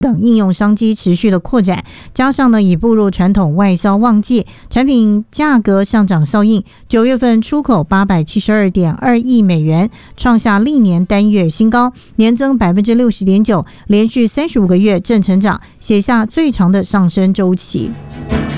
等应用商机持续的扩展，加上呢已步入传统外销旺季，产品价格上涨效应，9月份出口872.2亿美元，创下历年单月新高，年增60.9%，连续35个月正成长，写下最长的上升周期。